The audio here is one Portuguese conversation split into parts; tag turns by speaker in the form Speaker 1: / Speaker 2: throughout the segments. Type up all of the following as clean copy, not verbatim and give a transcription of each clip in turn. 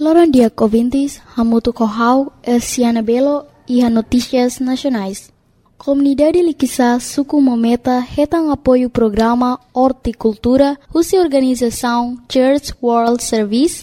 Speaker 1: Loron dia ouvintes, Hamutu Kohau, Elsiana Belo e a Notícias Nacionais. Comunidade Liquissa Suku Mometa retam apoio o programa Horticultura, Russa Organização Church World Service,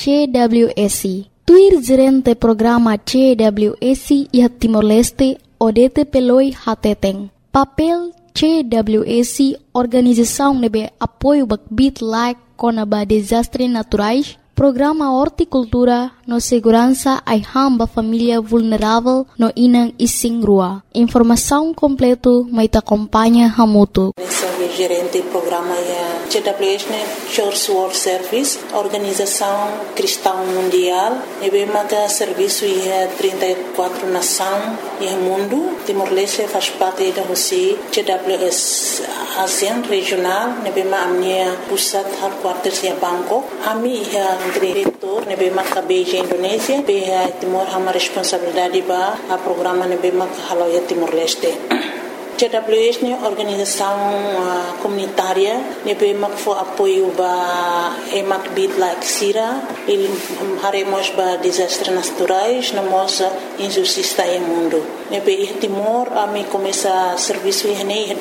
Speaker 1: CWS. Tuir gerente programa CWS e a Timor-Leste, Odete Peloi Hateteng. Papel CWS, organização nebe apoio bakbit like conaba desastres naturais, programa Horticultura no segurança ai hamba família vulnerável no Inang Ising Rua. Informação completo mai te acompanha Hamutu.
Speaker 2: Sou gerente do programa CWS, Church World Service, Organização Cristã Mundial. Nebe serviço em 34 nações no mundo. Timor-Leste faz parte da Rússia. CWS ASEAN regional. Nebe a minha pusat headquarters em Bangkok. Ami diretor nebe marca Beijing Indonésia. Beha Timor hama responsabilidade ba a programa nebe marca Haloya Timor-Leste. CWS é organização comunitária, nebe mak fo apoio ba emak bit like sira, ele haremos ba desastres naturais, namos injustiça em mundo. Nebe Timor ami começa serviço em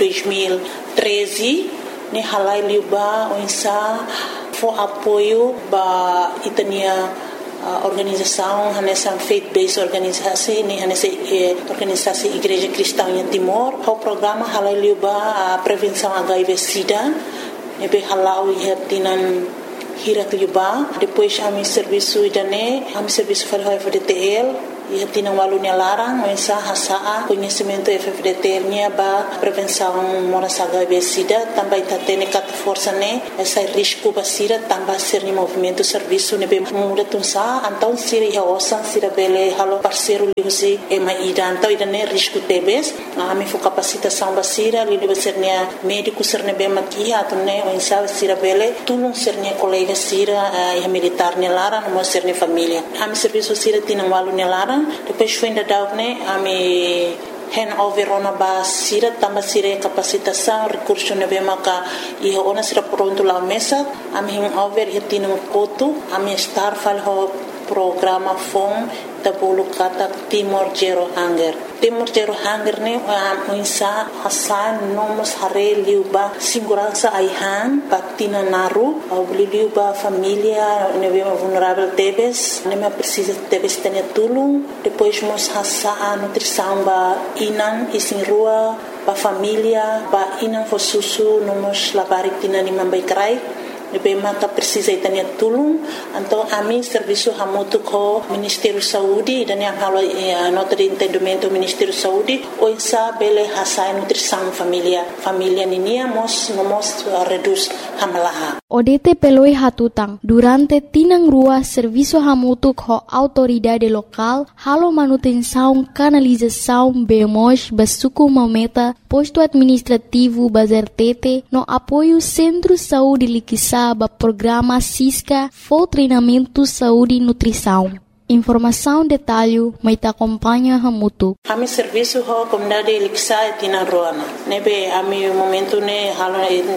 Speaker 2: 2013, ne halai liuba onsa fo apoio ba itania organização nessa faith-based organisasi ni nessa organisasi Igreja Cristã em Timor. O programa halai a prevenção HIV/SIDA, nebe halau ihatinan hirat liuba. Depois ami serviço idane, ami serviço para o FDTL. E tinha walunya larang, mensa hasaa conhecimento FFDT nya ba prevenção moras HIV/SIDA, também tatene kat força ne essa risco basira também ser ni movimento serviço ne be muda tunsa então siri ha osan sira bele halo parceiro liusi e maida então idane risco tebes ami fo capacitação basira li deve ser ne médico ser ne be makia tunne mensa sira bele tulung ser ne colega sira e militar ne larang mo ser ne família ami serviço sira tinha walunya larang. Depois foi ainda daune ami handover ona ba sira tamba sira capacitação recurso nebe maka e ona sira pronto la mesa ami handover hitino kotu ami star fal ho programa fom tabulu kata Timor Zero Hunger. Timor Zero Hunger ne muinsa hasan nomos hare liuba segurança aihan patina naru au liuba família nebe vulnerável tebes neme precisa tebes tene tulung depois mos hasa nutrição ba inan isin rua ba família ba inan fo susu nomos labarik tina ni mambai krai nebe maka precisa itania tulung então ami serviço hamutu ko Ministério Saúde dan yang halo nota de entendimento Ministério Saúde oisa bele hasa nutrição família ninia mos reduz hamalaha.
Speaker 1: Odete peloi hatutang durante tinang rua serviço hamutu ko autoridade local halo manutenção canalização bemos basuku mometa posto administrativo bazertete no apoio Centro Saúde Liquissa ba programa Cisca for treinamento saúde e nutrição. Informação detalhe mai te acompanha Hamutu.
Speaker 2: Ami serviço ho comunidade Liquissa tina roana. Nebe ami momento ne halo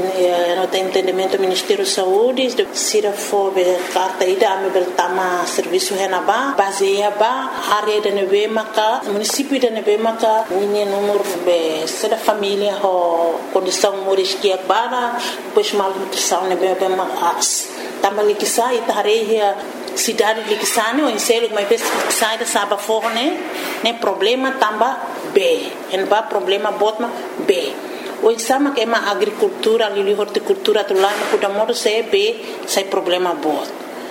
Speaker 2: no entendimento Ministério Saúde sira fo be carta ida ami beltama serviço henaba baseia ba área de nebe maka município de nebe maka ni número be sera família ho condição moriskia bara depois mal nutrição nebe be mas também Liquissa ita hareia cidade de Liquissane ou em selo mas sai da saba forne né problema tamba B en ba problema botma B o sama que ma agricultura ali horticultura tu lá no cuidado se B sai problema bot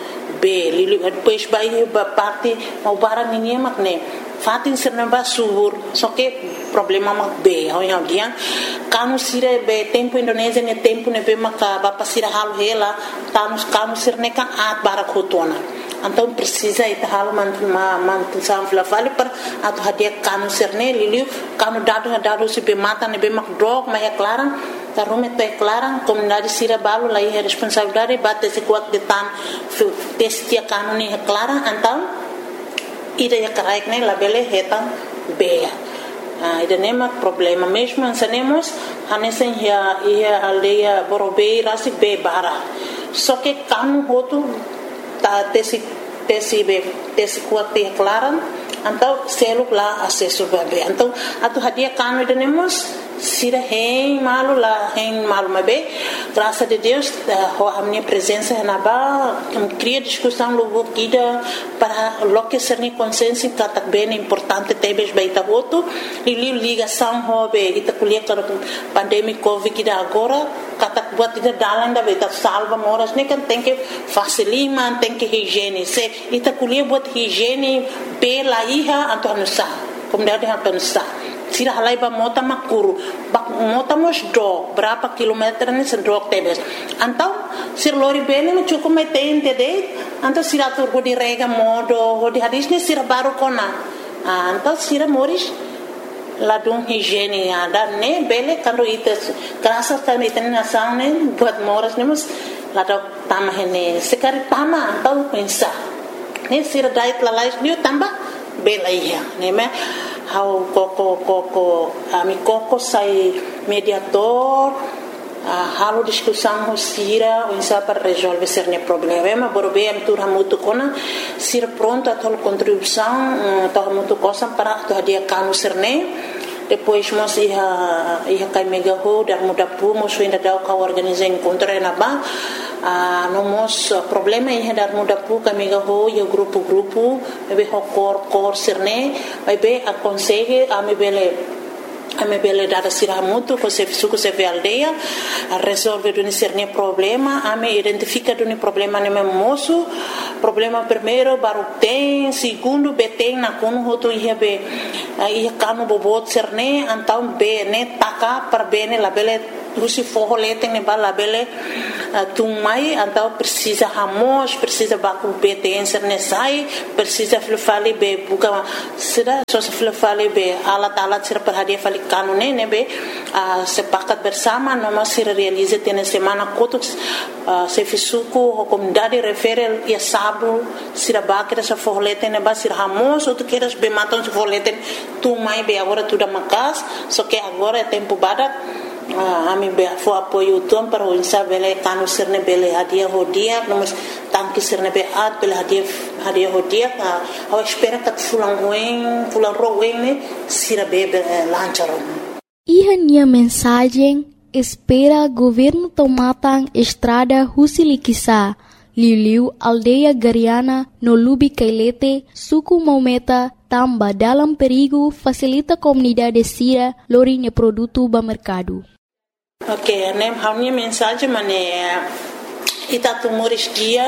Speaker 2: B li depois vai ba parte o barang ninguém mak né fatin serna subur só que problema mak B ao dia kanu sire be tempo Indonésia ne tempo ne be maka ba pasira hal hela kanu sirne kan at barakotona então precisa ita hal mantu samfla vale per atu hadia kanu sirne liliu kanu dado se be mata ne be mak drog ma ya clara tarume te clara comunidade sira balo lá é responsabilidade bate se quat de tan testia kanu ne clara então ida ya karaik ne labele hetan beya ida nema problema mesmo ansanemos hanesen ia aldeia Borobei rasi be bara só que kanu hotu ta tesi kuat te klaran então seluk lá acesso bebê então atu hadia kanu denemos sira hein malu mabe graças a Deus a minha presença na ba cria discussão logo kida para loque ser ni consciência que bem importante tebes baita voto e ligação hobe ita kuliah para pandemia covid kida agora kata buat ida dalan da baita salva moras ne kan tem que facilima tem que higiene se ita kuliah buat higiene pela iha atau nusa como dia atau nusa sira halai ba mota makuru mota mos do berapa kilometer ni sendok tebes antau sir lori bene no cukup metente de antau sira tur di rega modo di hadis ni sira baru kona antau sira moris ladung higiene ada ne bele kando ites krasa kan iten nasang ne buat moras ne mus ladok tamah ne sekari tama antau pensa ne sira dait lalais ni tambah bela iya ne me how koko ami koko sai mediador halo discussão sira insa para resolver cerne problema borbe am tur hamutu kona sir pronto a tol contribuição to hamutu cosa para to dia kanu cerne depois mos ia kai mega ho dar muda pu mos ainda dau ka organizar encontro na ba nomos problema ia dar muda pu ka mega ho yo grupo be ho cor cerne be aconselhe a me bele dada siramutu ko se suku se aldeia a resolve do cerne problema a me identifica do problema ne moço problema primeiro baru tem segundo beteng na kono hoto ia be ia kanu bobot cerne então be ne taka para bene la bele usi forro lete ne bala bele tumai então precisa ramos precisa baku beteng cerne sai precisa fale be buka sira so se fale be alat sira per hadia fale kanu ne be sepakat bersama noma sira realize tene semana kotus se fisuku comunidade refere ia sabu sira bakira sa forro lete ne ba sira ramos ou tu queres be matam se forro lete tumai be agora tudo macas só que agora é tempo badak ami be fo apoio tom para o insa bele kanu sirne bele hadia hodia nomos tanki sirne be at bele hadia hodia a espera que fulan roen ne sira be lancharon
Speaker 1: Ihania mensagem espera governo tomatang estrada Husilikisa Liu aldeia Gariana no Lubi Kailete suku Maumeta tamba dalam perigo facilita comunidade sira lorinya produto ba mercado.
Speaker 2: Ok, né? A minha mensagem é ita tu moris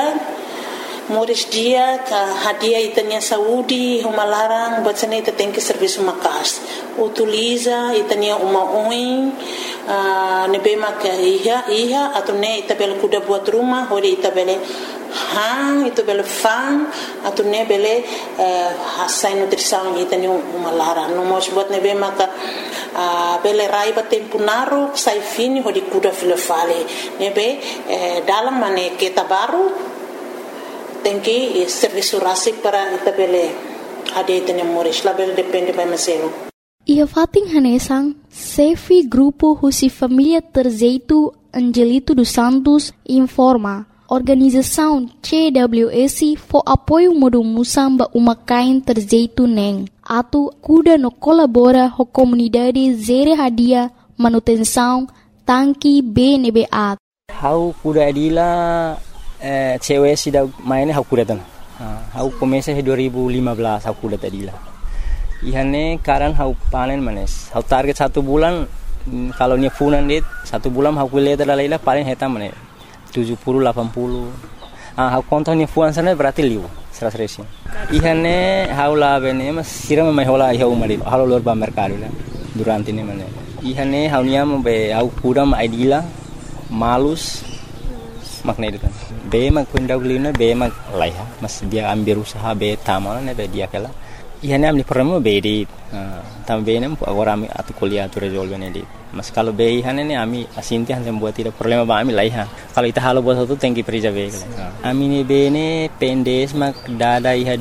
Speaker 2: dia ka hadia itanya saúde uma larang buat sana ita tem que serviço makas utiliza itanya uma oin nebe mak iha atau ne ita bel kuda buat rumah hori ita bele itu bele fan atau ne bele hasai nutrição itanya uma larang no mos buat nebe mak bele raiba tempo naru sai fini hodi kuda filofale nebe dalam mane kita baru tem que serviço rasic para itabele ade tene moris label depende by meselo
Speaker 1: ia fating hanesang sefi grupo husi família Terzeito Angelito dos Santos informa organização CWS for apoio modo musamba uma kain Terzeito neng atu kuda no colabora ho comunidade zere hadia manutenção tanki BNBA
Speaker 3: how kuda adila cewek sudah mainnya aku datang. Aku komesa 2015 aku datang dila. Ihane karan aku panen manes. Aku target 1 bulan kalau nya funan dit 1 bulan aku lihat lalailah paling heta manes 70 80. Aku kontak nya fuan sana berarti liu 100. Ihane haula bene mas siram mai hola iha umari. Halo lor ba mercado la durante ini manes. Ihane haunya be aku kuda ma idila malus makna itu kan be mag kundaglina be mag laiha mas dia ambil usaha be tamal ne be dia kala ihane amni problema be di tambe nem agora ami atu kuliah tu resolve ne di mas kalau be ihane ne ami asinti han buat tidak problema ba ami laiha kalau ita halo buat satu tengki prija be ami ne be ne pendes mag dada iha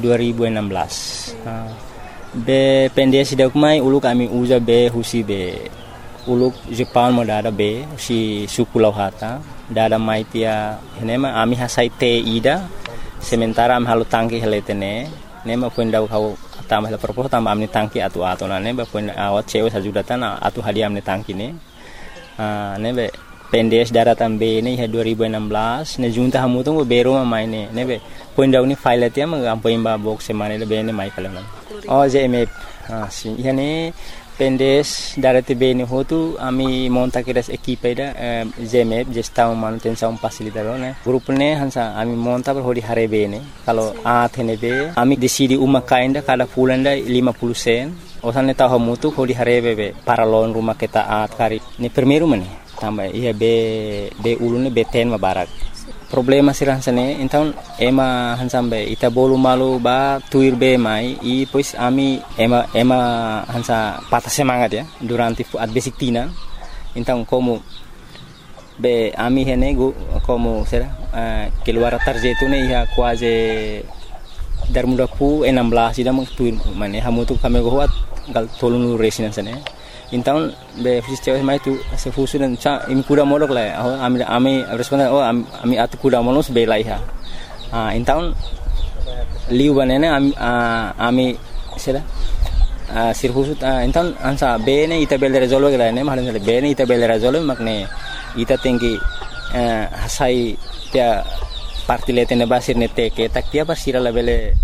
Speaker 3: 2016 be pendes dak mai ulu kami uza be husi be uluk Jepang mo dada be si suku lauhata dada maitia henema ami hasai te ida sementara am halu tangki heletene ne ma pun dau kau tambah la propos tambah amni tangki atu na ne ba pun awat cewe sajudatan atu hadiah amni tangki ne ne be pendes daratan be ne 2016 ne junta hamu tu bero ma maine ne be pun dau ni file tia ma am pun ba box semane le be ne mai kala oh JMF si yani pendes darati be ni hotu ami monta kiras equipe da JMF gestão manutenção facilitador ne grupo ne hansa ami monta per hodi hare be ne kalau athene be ami decidi uma kainda kada pulanda 50 sen osane tahu mutu hodi hare be paralon rumah kita at kari ni primeiro mane tambah iya be ulune be ten mabarak problema sirah sane então ema hansambe ita bolu malu ba tuir be mai e pois ami ema hansa patah semangat ya durante at basic tina então como be ami hene como será keluar tarjeto ne ia quase dar mudaku 16 ida mung tuir mane hamutu kami goat gal tolunu resina sane então be fisiteu mai tu se fusu dan cha im kuda modok la ami responden ami atu kuda monos be laiha então liu banene ami sera sir fusu então ansa be ne ita bel resolve la ne mahalan be ne ita bel resolve makne ita tinggi hasai tia parti letene basir ne teke tak tia basira la bele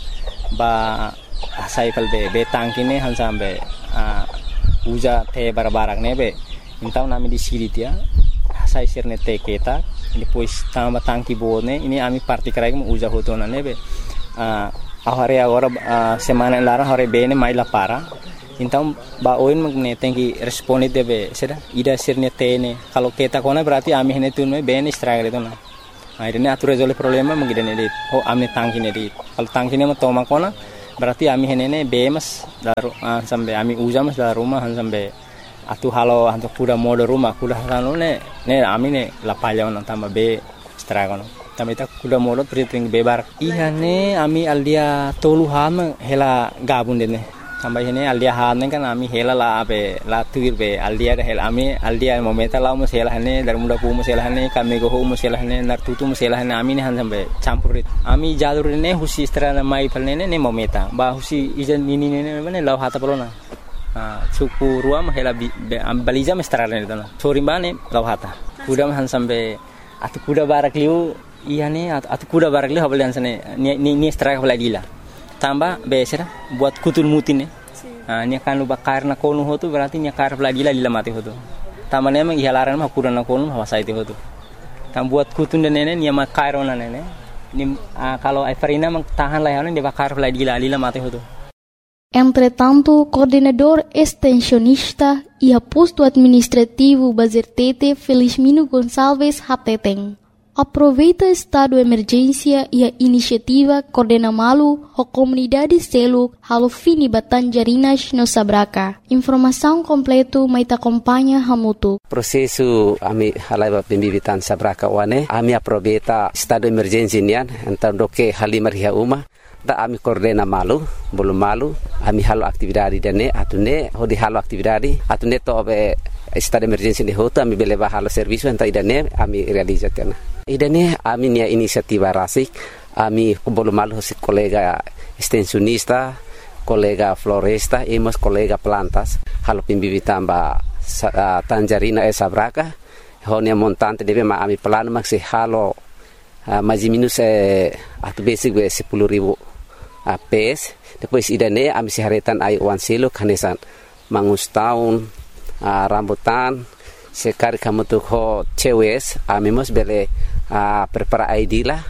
Speaker 3: ba hasai kal be tangkine hansambe uja te barbarak nebe então nami di siri tia sai sirne te keta depois tamba tangki bone ini ami parti krai mo uja hotona nebe ahare agora semana lara hore bene mai la para então ba oin magne tenki responde debe sera ida sirne tene kalau keta kona berarti ami hene tunme bene struggle itu na akhirnya atur resolve problema mengidane di amne tangki ne di kalau tangki ne mo toma kona berarti ami henene bemas daru sampai ami uja mas daru rumah sampai atu halo hantu kuda modo rumah kuda halo ne ami ne la palyawan tambah be stragono tambah ita kuda modo pritring bebar iya ne ami aldia tolu ham hela gabun dene tambah ini aldia han kan ami hela la be la tuir be aldia hela ami aldia momenta la mus hela ne dar muda pu mus hela ne kami go mus hela ne nar tutu mus hela ne ami ne han sampai campurit ami jadur ne husi strana mai palne ne momenta ba husi ijan nini ne ne law hata polona suku ruam hela baliza mestrana ne dana sorimbane law hata kuda han sampai atu kuda barak liu iya ne atu kuda barak liu habal sane ni straka baladila tambah besera buat kutul mutin ne ni akan lupa karena konu hotu berarti ni kar lagi lila mati hotu tamane memang ihalaran mah kurang konu hawasa itu hotu tam buat kutun dan nene ni ma kairona nene ni kalau Everina mang tahan lah dia bakar lagi lila mati hotu.
Speaker 1: Entretanto, coordenador extensionista e posto administrativo Bazertete Felizmino Gonçalves Hateteng aproveita estado de emergência e a iniciativa Coordena Malu a comunidade selo halo fini Batanjarinas no Sabraca. Informação completo mai te acompanha Hamutu.
Speaker 4: Prosesu ami halaiba pembibitan Sabraca wane ami aproveita estado de emergência nian então do que halimar ria uma da ami Coordena Malu bolu malu ami halo aktividade dane atune hodi halo aktividade atune to be estado de emergência de hoto ami beleva halo serviço então idane ami realizatena idane ami nia inisiativa rasik ami bolu malu hosi kolega extensionista kolega floresta e mas kolega plantas halo pimbibitan ba Tanjarina e Sabraca honia montante deve ma ami plano maxi halo mais minus atu basic be 10.000 PS depois idane ami siharetan ai wan silo kanesan mangus tahun rambutan sekali kamu tuh ho cewes ami mos bele prepara ID lah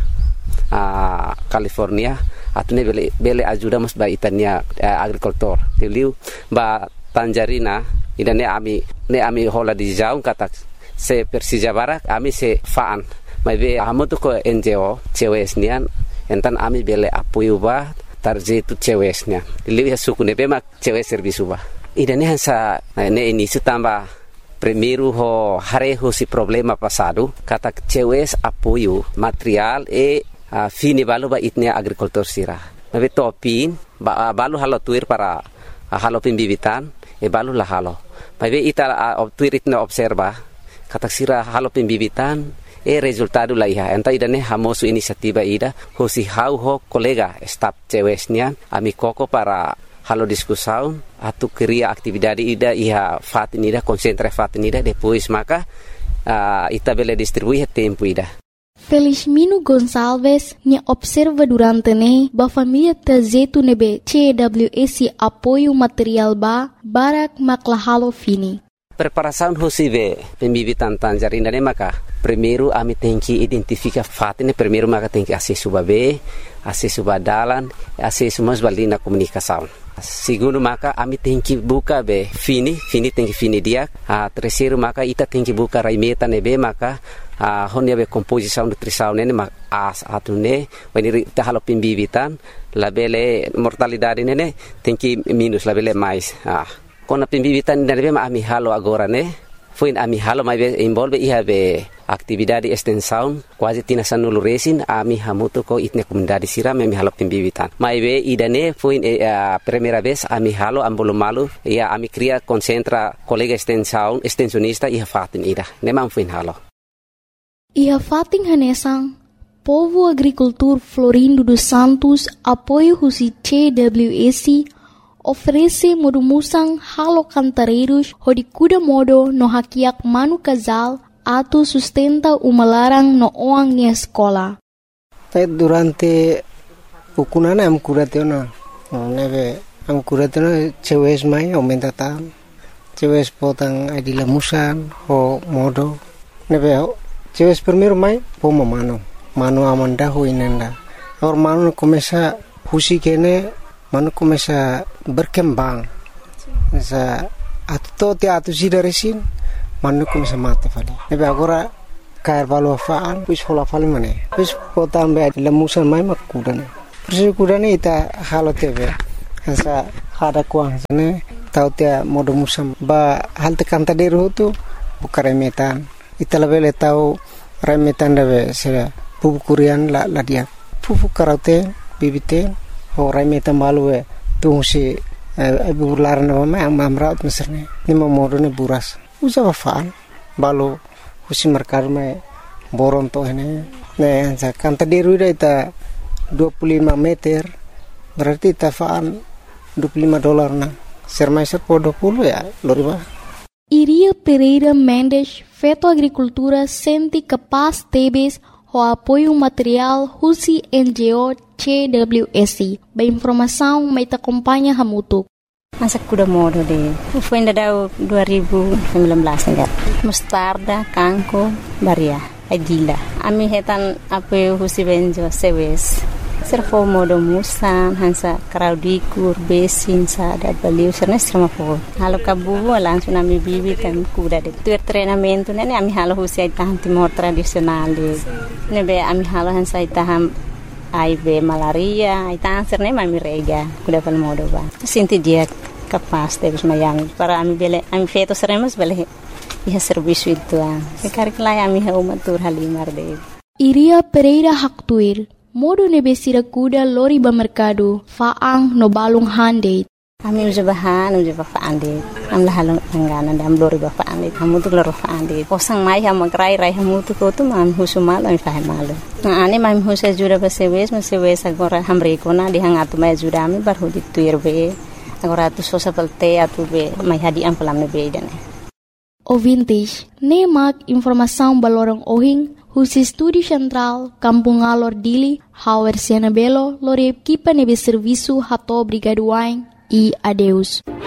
Speaker 4: California atune bele ajuda mos ba itania agricultor tiliu ba Tanjarina idane ami hola di jauh kata se Persija Barak ami se faan mai be amu tuh ko NGO cewes nian entan ami bele apoio ba tarjetu cewesnya tiliu ya suku ne mak cewes servisu ba idane hansa ne ini tambah primeiro ho hareho si problema passado kata cewes apoio material e fini balu ba itnia agricultor sira nabe topin ba balu halo tuir para halo pembibitan e balu la halo babe ita tuir itna observa kata sira halo pembibitan resultado la iha enta idane hamosu inisiativa ida hosi hau ho kolega staf cewesnya ami koko para halo discussão atu cria atividade ida iha fatin ida concentra fatin ida depois maka itabele distribuir tempo ida.
Speaker 1: Felizmino Gonçalves nya observa durante ba família tazetu nebe CWS apoio material barak maklahalo fini.
Speaker 4: Preparação hosive pembibitan tangerina ne maka primeiro ami tem que identificar fatin primeiro maka tem que acesso babe acesso badalan acesso mas balina comunicação. Segundo maka ami tem que buka be fini tem que fini dia. Terceiro maka ita tem que buka raimeta nebe maka honya be composição nutrição nene mak atune when ita halo pembibitan labele mortalidade nene tem que minus labele mais. Kona pembibitan nene be ami halo agora ne foi ami halo mai be envolve iha be atividade extensão quase tina sanulu resin ami hamuto ko itne comunidade siram ami halo pembibitan mai be idane foi primeira vez ami halo ambolo malu ia ami cria concentra colega extensionista iha fatin ida nemam foi halo
Speaker 1: iha fatin hanesang Povo Agricultor Florindo dos Santos apoio husi CWS oferece modumusang halo cantareiros hodi kuda modo no hakiak manu casal atu sustenta umalarang no oang ni escola.
Speaker 5: Durante ukunana am kuratena neve am kuratena cewes mai aumenta tan cewes potang adila musan ho modo neve cewes primero mai poma mano amanda ho inenda or mano começa husi kene mano começa berkembang sa atu sida resin mano começa mate fali nebe agora cair valo faan pus hola fali mane pus potan be lemusan mai makudane persi kudane ita halo tebe sa hada kuang sane tau tia modo musam ba halte kanta deru tu bukare metan ita lebele tau remetan debe se pupu kurian la dia pupu karate bibite orang metan balu tung si bular nama amraut meserne ni mamorone buras usa bafan balu husi merkar me boron to ini ne kan tadi ruida ita 25 meter berarti tafaan $25 na sermaiser po 20 ya loriba.
Speaker 1: Iria Pereira Mendes feto agricultura senti capaz tebes o apoio material husi NGO CWS. Ba informação mai ta acompanha hamutuk.
Speaker 6: Masa kuda modo de. Foi ainda dau 2019 enggak. Mustarda, kangko, baria, adila. Ami hetan apoio husi benjo sewes. Servo modo musan hansa kraudikur besin sa da baliu serna serma po. Halo kabu langsung ami bibi kan kuda de. Tu treinamento nene ami halo husi tahan timor tradisional de. Nebe ami halo hansa taham aibe malaria, ita serne mami rega kuda pal modo ba. Sinti dia capaz de mayami para ami bele ami feto seremos bele iha serviço itu sekarang lai ami ha umatur halimar de.
Speaker 1: Iria Pereira Haktuir modo nebesira kuda lori ba mercado faang no balung hande.
Speaker 6: Ami ujabahan faande. Am la halong angganan dam lori ba faande. Kamu tu lori faande. Posang mai ha magrai rai hamu tu ko tu mam husumal ami fahe malu. Na ani mam husa jura ba sewes agora hamre kona di hangatu mai jura ami bar hudi tuir be. Agora tu sosa pelte atu be mai hadi am pelam be dane.
Speaker 1: O vintage nemak informação balorong ohing husi Estúdio Central, Kampung Alor Dili, Hauer Siena Belo, lori equipa nebe serviço hato brigaduain e adeus.